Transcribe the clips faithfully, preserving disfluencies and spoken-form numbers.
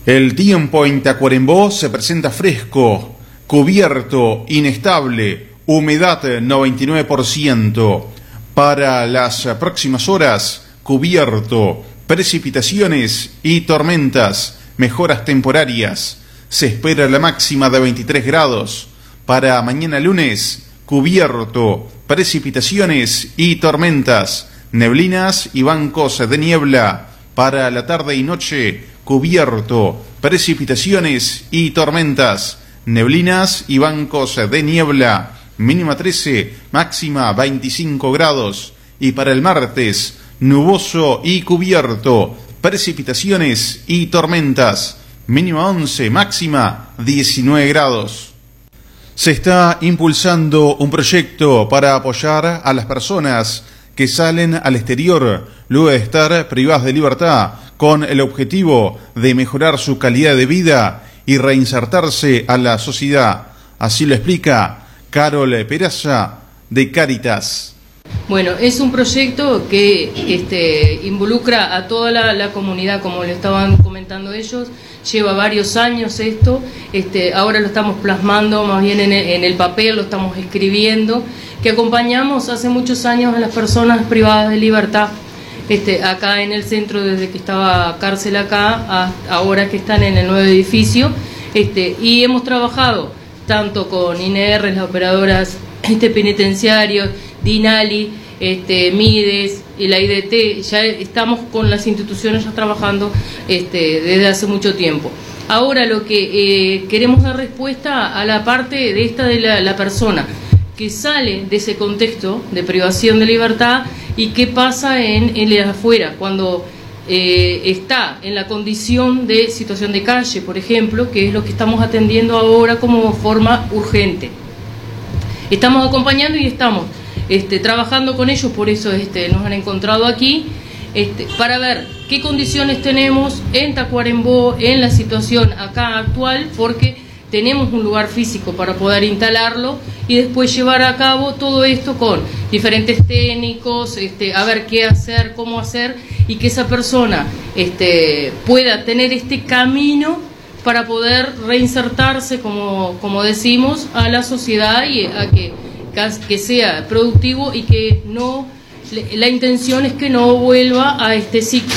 El tiempo en Tacuarembó se presenta fresco, cubierto, inestable, humedad noventa y nueve por ciento. Para las próximas horas, cubierto, precipitaciones y tormentas, mejoras temporarias. Se espera la máxima de veintitrés grados. Para mañana lunes, cubierto, precipitaciones y tormentas, neblinas y bancos de niebla. Para la tarde y noche, cubierto, precipitaciones y tormentas, neblinas y bancos de niebla, mínima trece, máxima veinticinco grados. Y para el martes, nuboso y cubierto, precipitaciones y tormentas, mínima once, máxima diecinueve grados. Se está impulsando un proyecto para apoyar a las personas que salen al exterior luego de estar privadas de libertad, con el objetivo de mejorar su calidad de vida y reinsertarse a la sociedad. Así lo explica Carol Peraza, de Cáritas. Bueno, es un proyecto que este, involucra a toda la, la comunidad, como le estaban comentando ellos. Lleva varios años esto, este, ahora lo estamos plasmando más bien en el, en el papel, lo estamos escribiendo, que acompañamos hace muchos años a las personas privadas de libertad, este, acá en el centro, desde que estaba cárcel acá, a, ahora que están en el nuevo edificio, este, y hemos trabajado tanto con I N R, las operadoras este, penitenciarios, DINALI, este, MIDES y la I D T. Ya estamos con las instituciones ya trabajando este, desde hace mucho tiempo. Ahora lo que eh, queremos dar respuesta a la parte de esta de la, la persona que sale de ese contexto de privación de libertad y qué pasa en, en el afuera cuando eh, está en la condición de situación de calle, por ejemplo, que es lo que estamos atendiendo ahora como forma urgente. Estamos acompañando y estamos Este, trabajando con ellos, por eso este, nos han encontrado aquí, este, para ver qué condiciones tenemos en Tacuarembó, en la situación acá actual, porque tenemos un lugar físico para poder instalarlo y después llevar a cabo todo esto con diferentes técnicos, este, a ver qué hacer, cómo hacer, y que esa persona este, pueda tener este camino para poder reinsertarse, como, como decimos, a la sociedad y a que que sea productivo y que no, la intención es que no vuelva a este ciclo.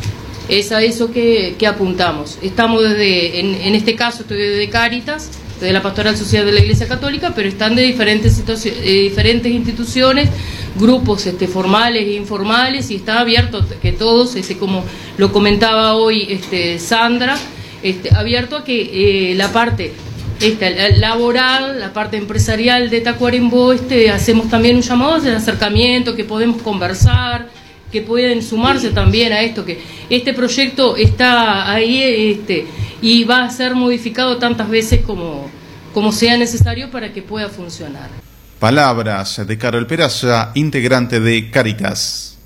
Es a eso que, que apuntamos. Estamos desde, en, en este caso estoy desde Cáritas, desde la Pastoral Social de la Iglesia Católica, pero están de diferentes situaciones, eh, diferentes instituciones, grupos este, formales e informales, y está abierto que todos, este, como lo comentaba hoy este, Sandra, este, abierto a que eh, la parte Esta, la laboral, la parte empresarial de Tacuarembó, este, hacemos también un llamado de acercamiento, que podemos conversar, que pueden sumarse también a esto, que este proyecto está ahí este, y va a ser modificado tantas veces como, como sea necesario para que pueda funcionar. Palabras de Carol Peraza, integrante de Cáritas.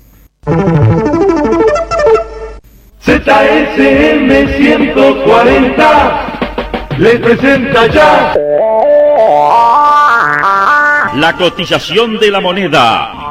Z S M ciento cuarenta les presenta ya la cotización de la moneda